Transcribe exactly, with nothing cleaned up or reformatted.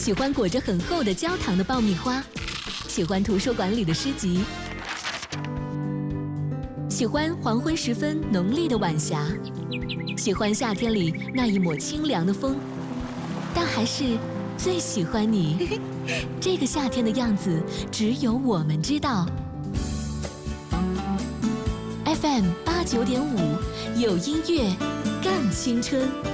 喜欢裹着很厚的焦糖的爆米花，喜欢图书馆里的诗集，喜欢黄昏时分浓丽的晚霞，喜欢夏天里那一抹清凉的风，但还是最喜欢你。这个夏天的样子，只有我们知道。F M 八九点五，有音乐，更青春。